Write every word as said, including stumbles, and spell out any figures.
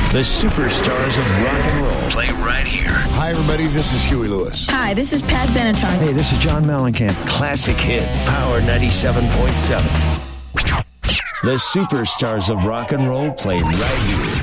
The superstars of rock and roll play right here. Hi, everybody. This is Huey Lewis. Hi, this is Pat Benatar. Hey, this is John Mellencamp. Classic hits. Power ninety-seven point seven. The superstars of rock and roll play right here.